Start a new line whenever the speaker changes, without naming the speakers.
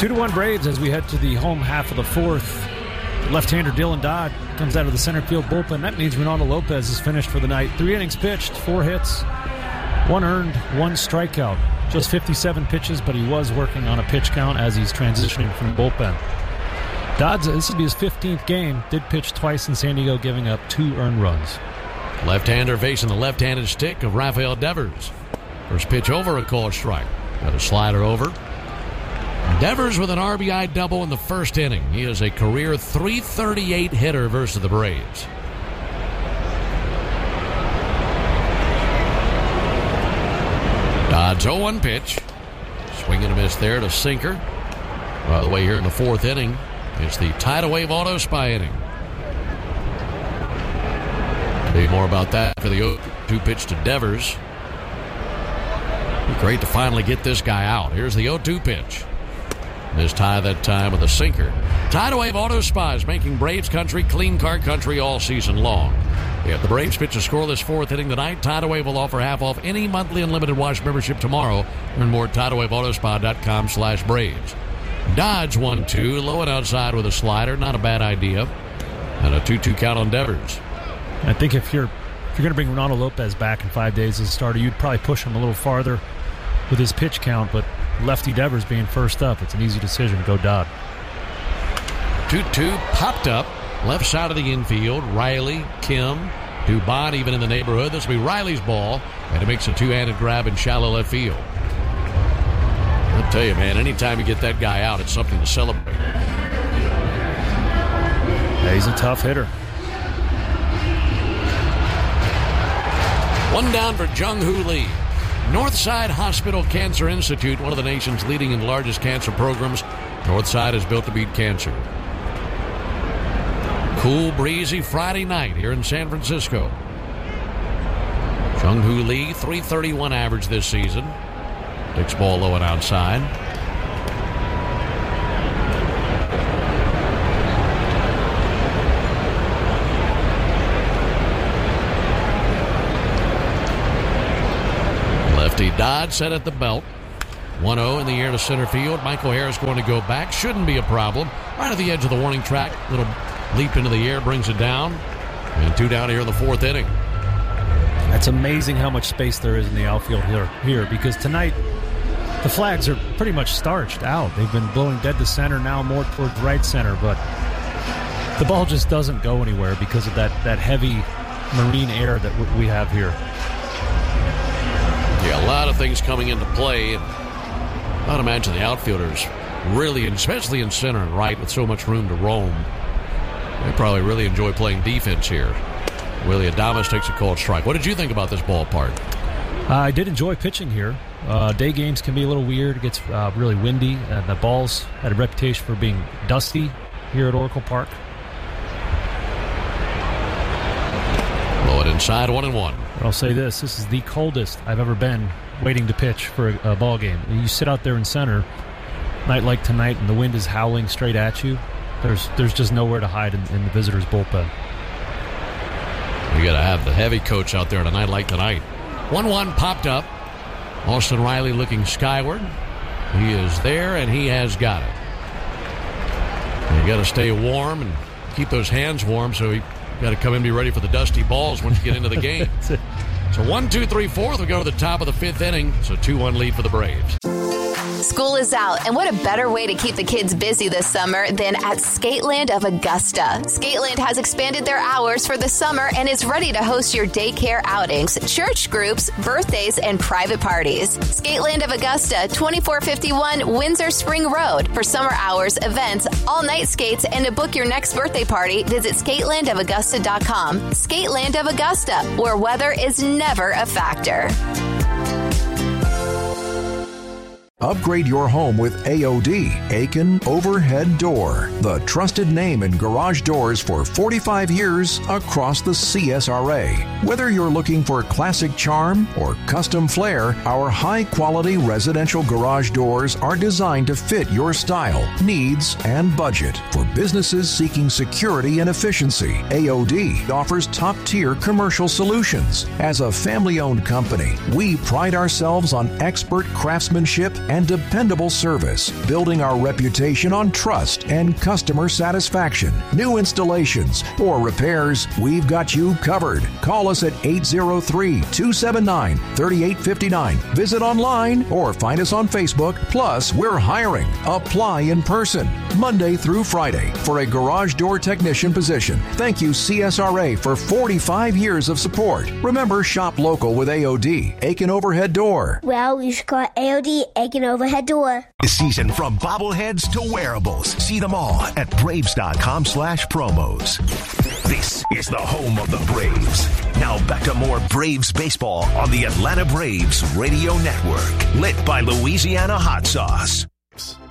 2-1 Braves as we head to the home half of the fourth. Left-hander Dylan Dodd comes out of the center field bullpen. That means Ronaldo Lopez is finished for the night. 3 innings pitched, 4 hits, 1 earned, 1 strikeout. Just 57 pitches, but he was working on a pitch count as he's transitioning from the bullpen. Dodd, this will be his 15th game, did pitch twice in San Diego, giving up 2 earned runs.
Left-hander facing the left-handed stick of Rafael Devers. First pitch over, a called strike. Got a slider over. Devers with an RBI double in the first inning. He is a career .338 hitter versus the Braves. Dodd's 0-1 pitch. Swing and a miss there to sinker. By the way, here in the fourth inning, it's the Tidal Wave Auto Spy inning. Maybe more about that for the 0-2 pitch to Devers. Great to finally get this guy out. Here's the 0-2 pitch. Missed high that time with a sinker. Tidal Wave Auto Spies making Braves country clean car country all season long. If the Braves pitch a scoreless fourth inning tonight, Tidal Wave will offer half off any monthly unlimited wash membership tomorrow. Learn more at TidalWaveAutoSpa.com/Braves. Dodge 1-2, low and outside with a slider, not a bad idea. And a 2-2 count on Devers.
I think if you're going to bring Ronaldo Lopez back in 5 days as a starter, you'd probably push him a little farther with his pitch count, but lefty Devers being first up, it's an easy decision to go Dodd.
2-2 popped up, left side of the infield. Riley, Kim, Dubon even in the neighborhood. This will be Riley's ball, and it makes a two-handed grab in shallow left field. I'll tell you, man, anytime you get that guy out, it's something to celebrate.
Yeah, he's a tough hitter.
One down for Jung-Hoo Lee. Northside Hospital Cancer Institute, one of the nation's leading and largest cancer programs. Northside is built to beat cancer. Cool, breezy Friday night here in San Francisco. Jung-Hoo Lee, .331 average this season. Takes ball low and outside. Dodd set at the belt. 1-0 in the air to center field. Michael Harris going to go back. Shouldn't be a problem. Right at the edge of the warning track. Little leap into the air brings it down. And 2 down here in the fourth inning.
That's amazing how much space there is in the outfield here because tonight the flags are pretty much starched out. They've been blowing dead to center, now more towards right center, but the ball just doesn't go anywhere because of that heavy marine air that we have here.
Yeah, a lot of things coming into play. And I'd imagine the outfielders really, especially in center and right with so much room to roam, they probably really enjoy playing defense here. Willie Adames takes a called strike. What did you think about this ballpark?
I did enjoy pitching here. Day games can be a little weird. It gets really windy. The balls had a reputation for being dusty here at Oracle Park.
Low it inside, 1-1.
I'll say this is the coldest I've ever been waiting to pitch for a ball game. You sit out there in center, night like tonight, and the wind is howling straight at you. There's just nowhere to hide in the visitor's bullpen.
You got to have the heavy coach out there on a night like tonight. 1-1 popped up. Austin Riley looking skyward. He is there, and he has got it. And you got to stay warm and keep those hands warm, so you got to come in and be ready for the dusty balls once you get into the game. So 1, 2, 3, 4. We go to the top of the fifth inning. So 2-1 lead for the Braves.
School is out, and what a better way to keep the kids busy this summer than at Skateland of Augusta. Skateland has expanded their hours for the summer and is ready to host your daycare outings, church groups, birthdays, and private parties. Skateland of Augusta, 2451 Windsor Spring Road. For summer hours, events, all-night skates, and to book your next birthday party, visit skatelandofaugusta.com. Skateland of Augusta, where weather is never a factor.
Upgrade your home with AOD, Aiken Overhead Door, the trusted name in garage doors for 45 years across the CSRA. Whether you're looking for classic charm or custom flair, our high-quality residential garage doors are designed to fit your style, needs, and budget. For businesses seeking security and efficiency, AOD offers top-tier commercial solutions. As a family-owned company, we pride ourselves on expert craftsmanship and dependable service, building our reputation on trust and customer satisfaction. New installations or repairs, we've got you covered. Call us at 803-279-3859. Visit online or find us on Facebook. Plus, we're hiring. Apply in person, Monday through Friday, for a garage door technician position. Thank you, CSRA, for 45 years of support. Remember, shop local with AOD, Aiken Overhead Door.
Well, you should call AOD, Aiken Overhead Door.
This season, from bobbleheads to wearables, see them all at Braves.com/promos. This is the home of the Braves. Now back to more Braves baseball on the Atlanta Braves Radio Network. Lit by Louisiana Hot Sauce.